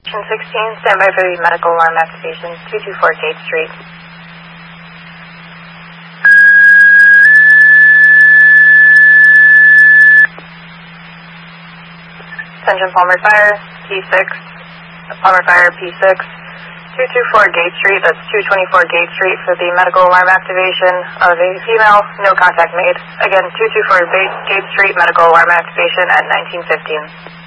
16, stand by for the medical alarm activation, 224 Gate Street. Attention Palmer Fire, P6, Palmer Fire, P6, 224 Gate Street, that's 224 Gate Street for the medical alarm activation of a female, no contact made. Again, 224 Gate Street, medical alarm activation at 1915.